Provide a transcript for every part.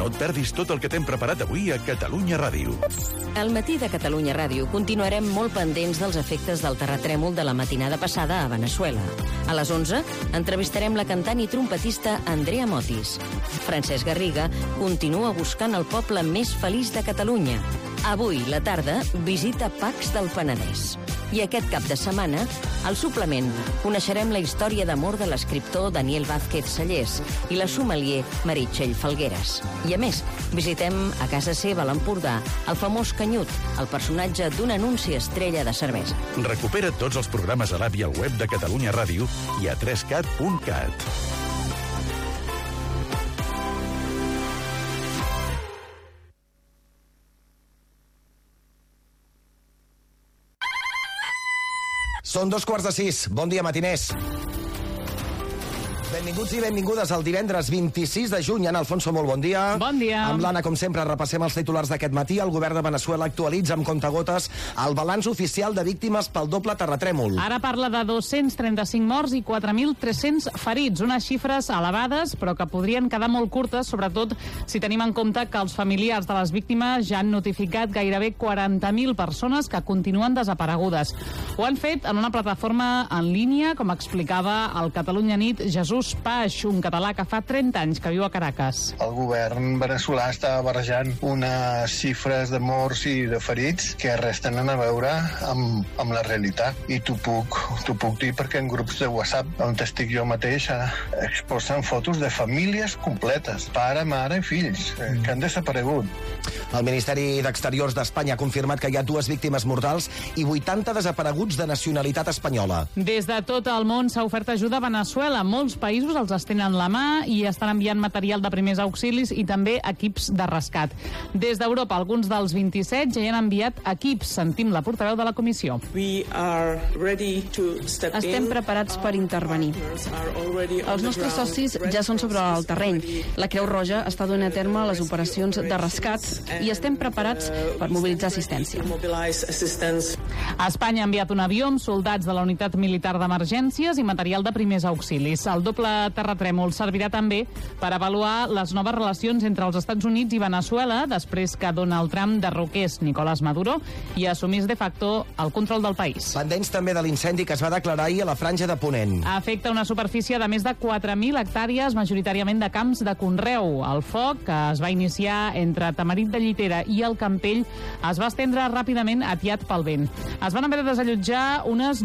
No et perdis tot el que t'hem preparat avui a Catalunya Ràdio. Al matí de Catalunya Ràdio continuarem molt pendents dels efectes del terratrèmol de la matinada passada a Veneçuela. A les 11 entrevistarem la cantant i trompetista Andrea Motis. Francesc Garriga continua buscant el poble més feliç de Catalunya. Avui, la tarda, visita Pacs del Penedès. I aquest cap de setmana, al suplement, coneixerem la història d'amor de l'escriptor Daniel Vázquez Sallés i la sommelier Meritxell Falgueres. I a més, visitem a casa seva, a l'Empordà, el famós Canyut, el personatge d'un anunci estrella de cervesa. Recupera tots els programes a l'app i al web de Catalunya Ràdio i a 3cat.cat. Són 5:15. Bon dia, matiners. Benvinguts i benvingudes al divendres 26 de juny. Ana Alfonso, molt bon dia. Bon dia. Amb l'Anna, com sempre, repassem els titulars d'aquest matí. El govern de Veneçuela actualitza amb comptagotes el balanç oficial de víctimes pel doble terratrèmol. Ara parla de 235 morts i 4.300 ferits, unes xifres elevades, però que podrien quedar molt curtes, sobretot si tenim en compte que els familiars de les víctimes ja han notificat gairebé 40.000 persones que continuen desaparegudes. Ho han fet en una plataforma en línia, com explicava el Catalunya Nit Jesús Paix, un català que fa 30 anys que viu a Caracas. El govern veneçolà està barrejant unes xifres de morts i de ferits que res tenen a veure amb la realitat. I t'ho puc dir perquè en grups de WhatsApp, on estic jo mateix, exposen fotos de famílies completes, pare, mare i fills, que han desaparegut. El Ministeri d'Exteriors d'Espanya ha confirmat que hi ha 2 víctimes mortals i 80 desapareguts de nacionalitat espanyola. Des de tot el món s'ha ofert ajuda a Veneçuela. Molts països els estenen la mà i estan enviant material de primers auxilis i també equips de rescat. Des d'Europa, alguns dels 27 ja hi han enviat equips. Sentim la portaveu de la comissió. Estem preparats per intervenir. Els nostres socis ja són sobre el terreny. La Creu Roja està duent a terme les operacions de rescat i estem preparats per mobilitzar assistència. Espanya ha enviat un avió amb soldats de la unitat militar d'emergències i material de primers auxilis. El doble terratrèmol servirà també per avaluar les noves relacions entre els Estats Units i Veneçuela després que Donald Trump derroqués Nicolás Maduro i assumís de facto el control del país. Pendents també de l'incendi que es va declarar ahir a la Franja de Ponent. Afecta una superfície de més de 4.000 hectàrees, majoritàriament de camps de conreu. El foc, que es va iniciar entre Tamarit de Llitera i el Campell, es va estendre ràpidament atiat pel vent. Es van haver de desallotjar unes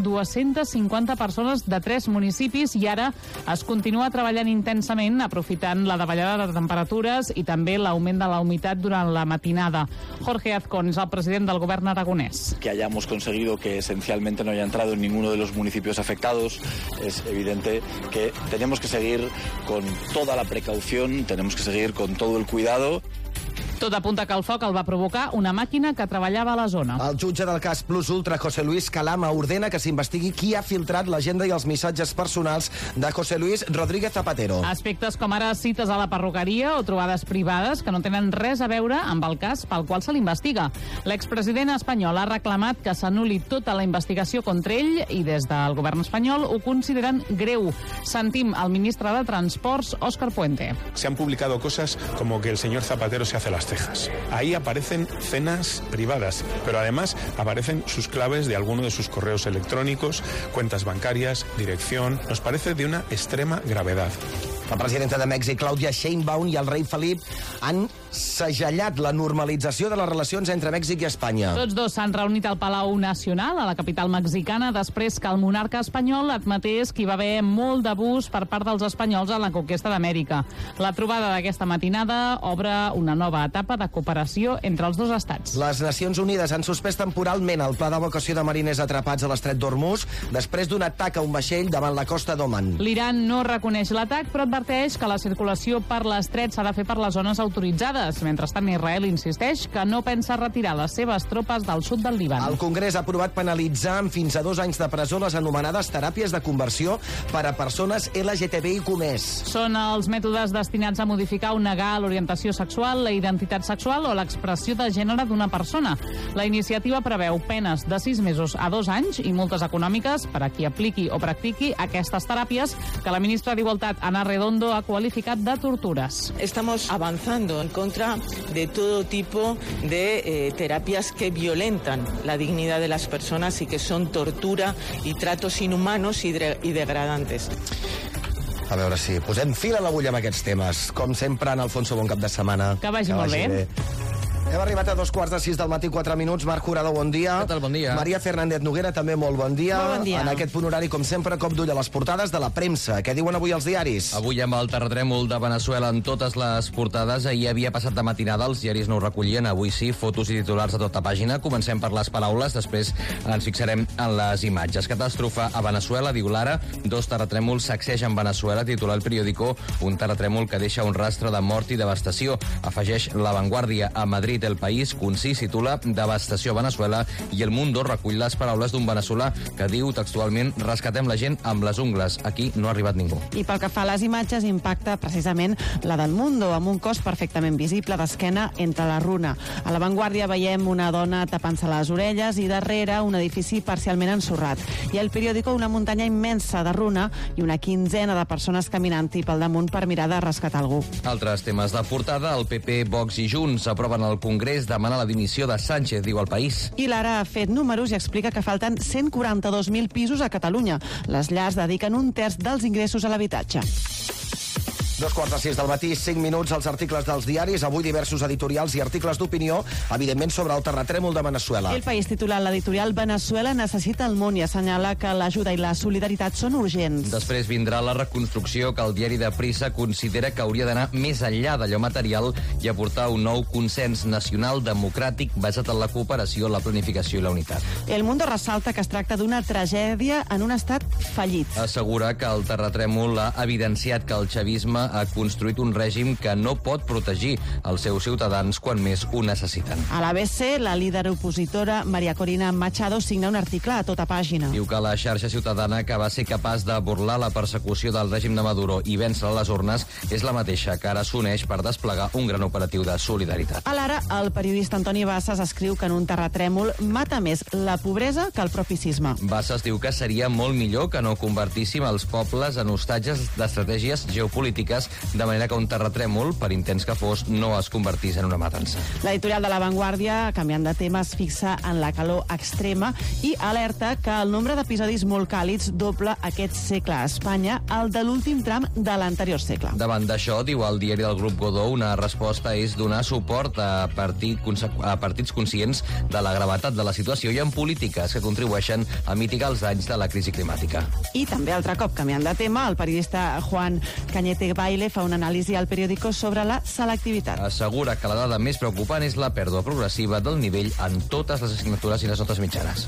250 persones de 3 municipis i ara es continua treballant intensament aprofitant la davallada de temperatures i també l'augment de la humitat durant la matinada. Jorge Azcón és el president del govern aragonès. Que hayamos conseguido que esencialmente no haya entrado en ninguno de los municipios afectados, es evidente que tenemos que seguir con toda la precaución, tenemos que seguir con todo el cuidado. Tot apunta que el foc el va provocar una màquina que treballava a la zona. El jutge del cas Plus Ultra, José Luis Calama, ordena que s'investigui qui ha filtrat l'agenda i els missatges personals de José Luis Rodríguez Zapatero. Aspectes com ara cites a la perruqueria o trobades privades que no tenen res a veure amb el cas pel qual se l'investiga. L'expresident espanyol ha reclamat que s'anul·li tota la investigació contra ell i des del govern espanyol ho consideren greu. Sentim el ministre de Transports, Óscar Puente. Se han publicado cosas como que el señor Zapatero se hace las cejas. Ahí aparecen cenas privadas, pero además aparecen sus claves de alguno de sus correos electrónicos, cuentas bancarias, dirección. Nos parece de una extrema gravedad. La presidenta de Mèxic, Claudia Sheinbaum, i el rei Felip han segellat la normalització de les relacions entre Mèxic i Espanya. Tots dos s'han reunit al Palau Nacional, a la capital mexicana, després que el monarca espanyol admetés que hi va haver molt d'abús per part dels espanyols en la conquesta d'Amèrica. La trobada d'aquesta matinada obre una nova etapa de cooperació entre els dos estats. Les Nacions Unides han suspès temporalment el pla d'evacuació de mariners atrapats a l'estret d'Hormuz després d'un atac a un vaixell davant la costa d'Oman. L'Iran no reconeix l'atac, però adverteix que la circulació per l'estret s'ha de fer per les zones autoritzades. Mentrestant, Israel insisteix que no pensa retirar les seves tropes del sud del Líban. El Congrés ha aprovat penalitzar amb fins a 2 anys de presó les anomenades teràpies de conversió per a persones LGTBIQ+. Són els mètodes destinats a modificar o negar l'orientació sexual, la identitat sexual o l'expressió de gènere d'una persona. La iniciativa preveu penes de 6 mesos a 2 anys i multes econòmiques per a qui apliqui o practiqui aquestes teràpies que la ministra d'Igualtat, Ana Redó, Redondo ha qualificat de tortures. Estamos avanzando en contra de todo tipo de terapias que violentan la dignidad de las personas y que son tortura y tratos inhumanos y degradantes. A veure si posem fil a l'agulla amb aquests temes. Com sempre, en Alfonso, bon cap de setmana. Que vagi molt bé. Hem arribat a 2:45 del matí, 4 minuts. Marc Jurado, bon dia. Què tal, bon dia. Maria Fernández Noguera, també molt bon dia. Molt bon dia. En aquest punt horari, com sempre, cop d'ull a les portades de la premsa. Què diuen avui els diaris? Avui amb el terratrèmol de Veneçuela en totes les portades. Ahir havia passat de matinada, els diaris no ho recollien. Avui sí, fotos i titulars a tota pàgina. Comencem per les paraules, després ens fixarem en les imatges. Catàstrofe a Veneçuela, diu l'Ara. 2 terratrèmols sacsegen Veneçuela, titular el periòdico. Un terratrèmol que deixa un rastre de mort i devastació. Afegeix La Vanguardia a Madrid, El País, Concís titula Devastació a Veneçuela i El Mundo recull les paraules d'un veneçolà que diu textualment rescatem la gent amb les ungles. Aquí no ha arribat ningú. I pel que fa a les imatges, impacta precisament la del Mundo, amb un cos perfectament visible d'esquena entre la runa. A La Vanguardia veiem una dona tapant-se les orelles i darrere un edifici parcialment ensorrat. I al periòdico una muntanya immensa de runa i una quinzena de persones caminant-hi pel damunt per mirar de rescatar algú. Altres temes de portada, el PP, Vox i Junts aproven al Congrés demana la dimissió de Sánchez, diu El País. I l'Ara ha fet números i explica que falten 142.000 pisos a Catalunya. Les llars dediquen 1/3 dels ingressos a l'habitatge. 2:45 del matí, 5 minuts als articles dels diaris. Avui diversos editorials i articles d'opinió, evidentment sobre el terratrèmol de Veneçuela. El País titula l'editorial Veneçuela necessita el món i assenyala que l'ajuda i la solidaritat són urgents. Després vindrà la reconstrucció que el diari de Prisa considera que hauria d'anar més enllà d'allò material i aportar un nou consens nacional democràtic basat en la cooperació, la planificació i la unitat. El Mundo ressalta que es tracta d'una tragèdia en un estat fallit. Assegura que el terratrèmol ha evidenciat que el xavisme ha construït un règim que no pot protegir els seus ciutadans quan més ho necessiten. A l'ABC, la líder opositora María Corina Machado signa un article a tota pàgina. Diu que la xarxa ciutadana que va ser capaç de burlar la persecució del règim de Maduro i vèncer a les urnes és la mateixa que ara s'uneix per desplegar un gran operatiu de solidaritat. A l'Ara, el periodista Antoni Bassas escriu que en un terratrèmol mata més la pobresa que el propi sisme. Bassas diu que seria molt millor que no convertíssim els pobles en hostatges d'estratègies geopolítiques, de manera que un terratrèmol, per intens que fos, no es convertís en una matança. L'editorial de La Vanguardia, canviant de tema, es fixa en la calor extrema i alerta que el nombre d'episodis molt càlids doble aquest segle a Espanya el de l'últim tram de l'anterior segle. Davant d'això, diu el diari del grup Godó, una resposta és donar suport a partits conscients de la gravetat de la situació i en polítiques que contribueixen a mitigar els danys de la crisi climàtica. I també, altre cop, canviant de tema, el periodista Juan Cañete Baile fa una anàlisi al periòdico sobre la selectivitat. Assegura que la dada més preocupant és la pèrdua progressiva del nivell en totes les assignatures i les notes mitjanes.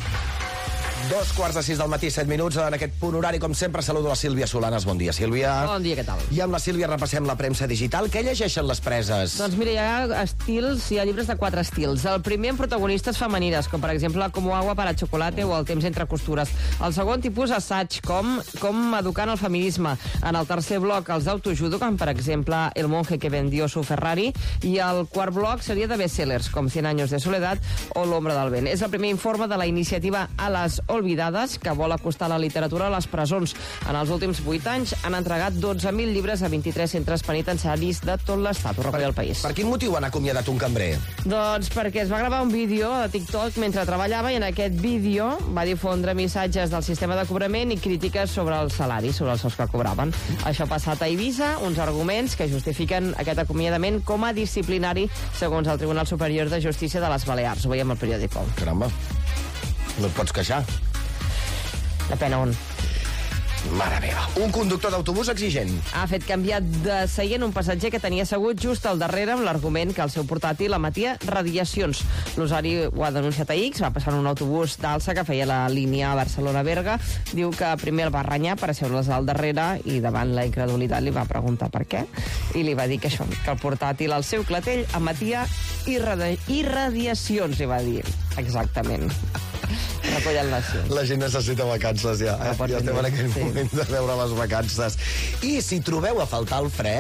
2:45 del matí, 7 minuts. En aquest punt horari, com sempre, saludo la Sílvia Solanes. Bon dia, Sílvia. Bon dia, què tal? I amb la Sílvia repassem la premsa digital. Què llegeixen les preses? Doncs mira, hi ha llibres de 4 estils. El primer amb protagonistes femenines, com per exemple Como agua para chocolate o El temps entre costures. El segon tipus assaig, com educant el feminisme. En el tercer bloc, els d'autojudo, com per exemple El monje que vendió su Ferrari. I el quart bloc seria de bestsellers, com 100 años de soledad o L'ombra del vent. És el primer informe de la iniciativa A les Olvidades, que vol acostar la literatura a les presons. En els últims 8 anys han entregat 12.000 llibres a 23 centres penitenciaris de tot l'estat, ho recull El País. Per quin motiu han acomiadat un cambrer? Doncs perquè es va gravar un vídeo de TikTok mentre treballava i en aquest vídeo va difondre missatges del sistema de cobrament i crítiques sobre els salaris, sobre els sous que cobraven. Això ha passat a Eivissa, uns arguments que justifiquen aquest acomiadament com a disciplinari segons el Tribunal Superior de Justícia de les Balears. Ho veiem al periòdico. Caramba, no et pots queixar. Depèn on. Mare meva. Un conductor d'autobús exigent. Ha fet canviar de seient un passatger que tenia assegut just al darrere amb l'argument que el seu portàtil emetia radiacions. L'usuari ho ha denunciat a X, va passar en un autobús d'alça que feia la línia Barcelona-Berga. Diu que primer el va renyar per asseure's al darrere i davant la incredulitat li va preguntar per què i li va dir que això, que el portàtil al seu clatell emetia irradiacions, li va dir. Exactament. Recollen nacions. La gent necessita vacances ja. Ja estem en aquell moment de veure les vacances. I si trobeu a faltar el fred...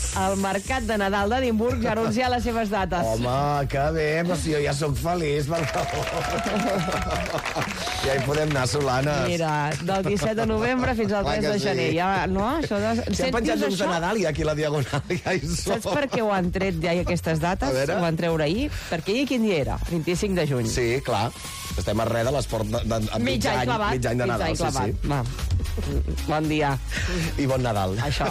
el Mercat de Nadal d'Edimburg ja ha anunciat les seves dates. Home, que bé, però si jo ja sóc feliç, per favor. Ja hi podem anar, Solanes. Mira, del 17 de novembre fins al 3 de gener. Ja, no? Això de... Si han penjat llums de Nadal i aquí a la Diagonal ja hi som. Saps per què ho han tret ja aquestes dates? Ho van treure ahir? Perquè ahir quin dia era? 25 de juny. Sí, clar. Estem arrere de l'esport de mig any de Nadal. Sí. Va. Bon dia. I bon Nadal. Això.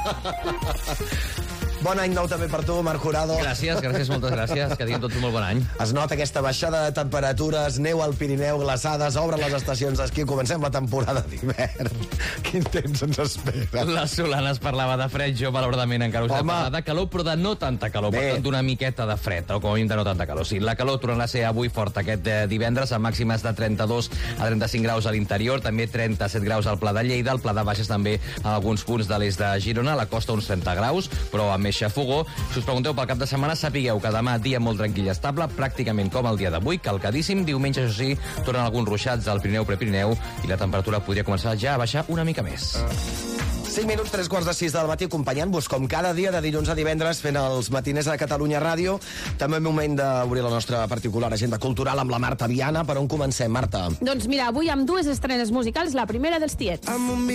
Bon any nou també per tu, Marc Jurado. Gràcies, moltes gràcies. Que tinguin tots un molt bon any. Es nota aquesta baixada de temperatures, neu al Pirineu, glaçades, obren les estacions d'esquí, comencem la temporada d'hivern. Quin temps ens espera. La Solana es parlava de fred, jo malauradament encara us he parlat de calor, però de no tanta calor, per tant d'una miqueta de fred, o com a mínim de no tanta calor. Sí, la calor tornarà a ser avui forta aquest divendres, amb màximes de 32 a 35 graus a l'interior, també 37 graus al Pla de Lleida, al Pla de Baixes també en alguns punts de l'est de Girona, a la costa uns 30 graus, però amb més xafogó. Si us pregunteu pel cap de setmana, sapigueu que demà dia molt tranquil i estable, pràcticament com el dia d'avui, calcadíssim. Diumenge, això sí, tornen alguns ruixats al Pirineu, Prepirineu, i la temperatura podria començar ja a baixar una mica més. 5 minuts, 3:45 del matí, acompanyant-vos com cada dia de dilluns a divendres fent els matiners de Catalunya Ràdio. També moment d'obrir la nostra particular agenda cultural amb la Marta Viana. Per on comencem, Marta? Doncs mira, avui amb dues estrenes musicals, la primera dels Tiets.